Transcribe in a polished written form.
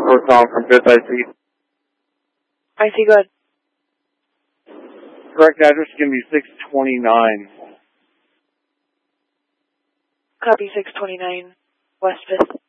4 calling from 5th IC. I see, good. Correct address is going to be 629. Copy 629, West 5th.